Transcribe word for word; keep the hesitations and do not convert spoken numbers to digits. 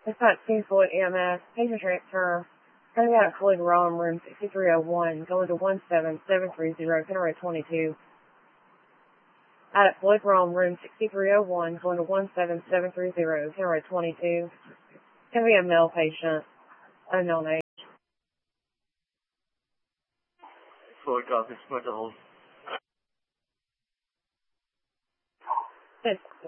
It's not two Floyd E M S. Patient transfer. Coming out of Floyd Rome, room sixty-three oh one, going to one seven seven three zero, General twenty-two. Out at Floyd Rome, room sixty-three oh one, going to one seven seven three zero, General twenty-two. It's going to be a male patient, unknown age. Floyd, copy, split the hold. It's